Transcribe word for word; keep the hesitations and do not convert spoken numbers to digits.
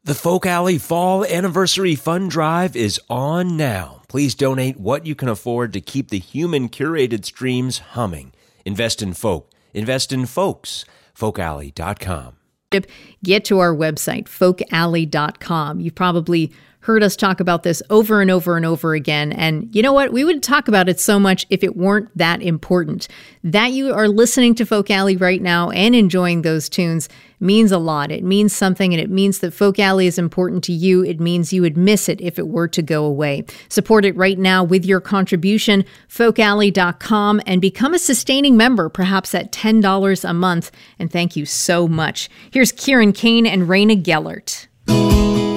The Folk Alley Fall Anniversary Fund Drive is on now. Please donate what you can afford to keep the human-curated streams humming. Invest in folk. Invest in folks. folk alley dot com. Get to our website, folk alley dot com. You've probably heard us talk about this over and over and over again. And you know what? We wouldn't talk about it so much if it weren't that important. That you are listening to Folk Alley right now and enjoying those tunes means a lot. It means something, and it means that Folk Alley is important to you. It means you would miss it if it were to go away. Support it right now with your contribution, folk alley dot com, and become a sustaining member, perhaps at ten dollars a month. And thank you so much. Here's Kieran Kane and Raina Gellert.